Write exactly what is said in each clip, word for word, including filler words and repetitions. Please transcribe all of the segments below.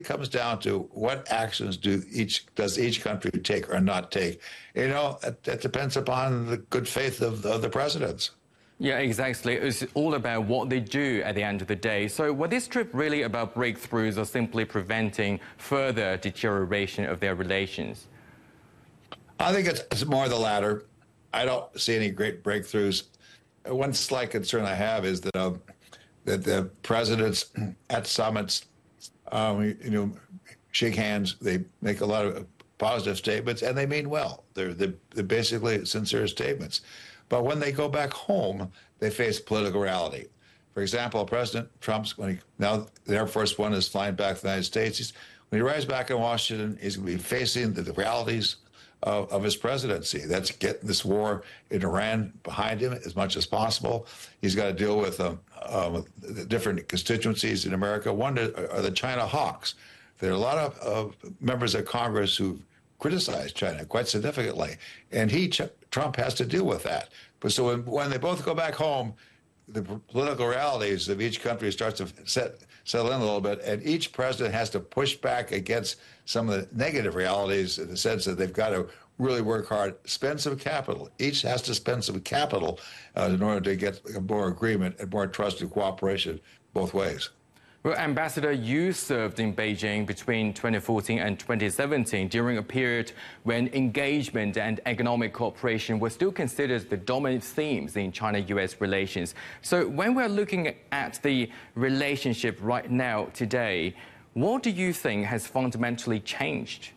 comes down to what actions do each does each country take or not take. You know, it, it depends upon the good faith of, of the presidents. Yeah, exactly. It's all about what they do at the end of the day. So was this trip really about breakthroughs or simply preventing further deterioration of their relations? I think it's, it's more the latter. I don't see any great breakthroughs. One slight concern I have is that uh, that the presidents at summits, um, you know, shake hands. They make a lot of positive statements, and they mean well. They're, they're, they're basically sincere statements. But when they go back home, they face political reality. For example, President Trump's, when he, now the Air Force One is flying back to the United States, he's, when he arrives back in Washington, he's going to be facing the, the realities of, of his presidency. That's getting this war in Iran behind him as much as possible. He's got to deal with um, um, the different constituencies in America. One are the China hawks. There are a lot of, of members of Congress who criticize China quite significantly, and he, Trump, has to deal with that. But so when, when they both go back home, the political realities of each country starts to set, settle in a little bit, and each president has to push back against some of the negative realities in the sense that they've got to really work hard, spend some capital. Each has to spend some capital uh, in order to get more agreement and more trust and cooperation both ways. Well, Ambassador, you served in Beijing between twenty fourteen and twenty seventeen during a period when engagement and economic cooperation were still considered the dominant themes in China U S relations. So when we're looking at the relationship right now, today, what do you think has fundamentally changed?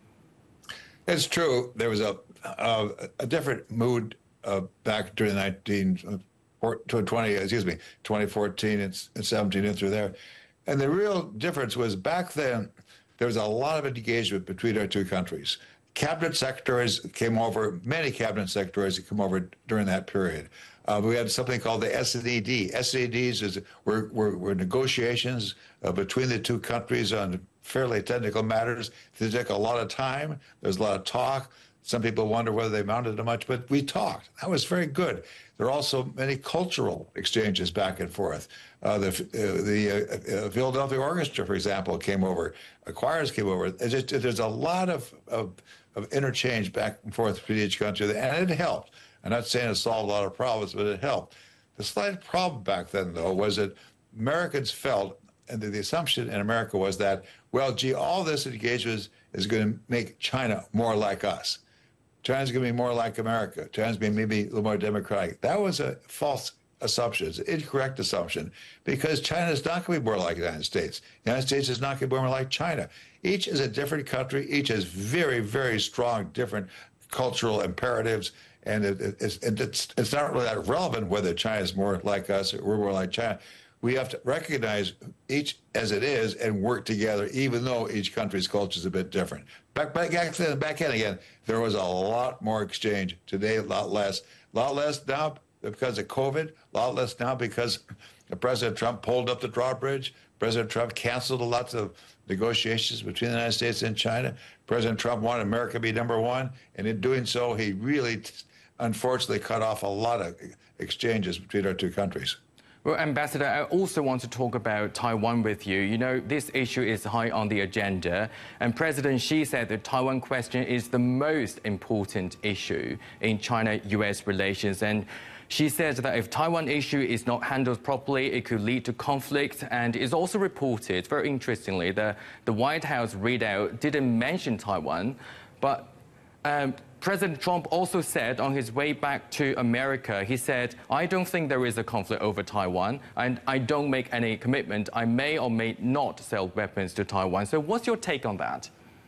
It's true. There was a, a, a different mood uh, back during the nineteen twenty, excuse me, twenty fourteen and seventeen and through there. And the real difference was back then, there was a lot of engagement between our two countries. Cabinet secretaries came over, many cabinet secretaries that came over during that period. Uh, we had something called the S E D. S E Ds is, were, were, were negotiations uh, between the two countries on fairly technical matters. They took a lot of time. There was a lot of talk. Some people wonder whether they amounted to much, but we talked. That was very good. There are also many cultural exchanges back and forth. Uh, the uh, the uh, uh, Philadelphia Orchestra, for example, came over. Uh, choirs came over. Just, there's a lot of, of, of interchange back and forth between each country, and it helped. I'm not saying it solved a lot of problems, but it helped. The slight problem back then, though, was that Americans felt, and the, the assumption in America was that, well, gee, all this engagement is going to make China more like us. China's going to be more like America. China's going to be maybe a little more democratic. That was a false assumption. It's an incorrect assumption, because China is not going to be more like the United States. The United States is not going to be more like China. Each is a different country. Each has very, very strong, different cultural imperatives. And it, it, it's, it's, it's not really that relevant whether China is more like us or we're more like China. We have to recognize each as it is and work together, even though each country's culture is a bit different. Back, back, back in again, there was a lot more exchange. Today, a lot less. A lot less now because of COVID, a lot less now because President Trump pulled up the drawbridge. President Trump canceled lots of negotiations between the United States and China. President Trump wanted America to be number one, and in doing so, he really, unfortunately, cut off a lot of exchanges between our two countries. Well, Ambassador, I also want to talk about Taiwan with you. You know, this issue is high on the agenda, and President Xi said the Taiwan question is the most important issue in China U S relations. And she said that if Taiwan issue is not handled properly, it could lead to conflict. And it's also reported, very interestingly, that the White House readout didn't mention Taiwan, but um, President Trump also said on his way back to America, he said, I don't think there is a conflict over Taiwan, and I don't make any commitment. I may or may not sell weapons to Taiwan. So what's your take on that?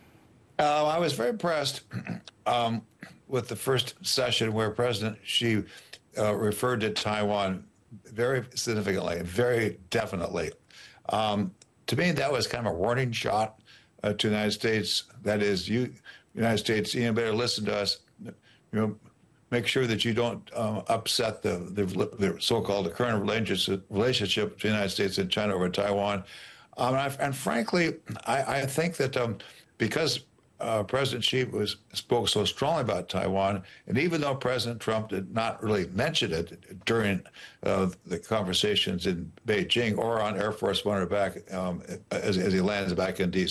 Uh, I was very impressed um, with the first session where President Xi uh, referred to Taiwan very significantly, very definitely. Um, to me, that was kind of a warning shot uh, to the United States. That is, you... United States, you know, better listen to us. You know, make sure that you don't um, upset the, the, the so-called the current relationship, relationship between the United States and China over Taiwan. Um, and, I, and frankly, I, I think that um, because uh, President Xi was spoke so strongly about Taiwan, and even though President Trump did not really mention it during uh, the conversations in Beijing or on Air Force One or back um, as, as he lands back in D C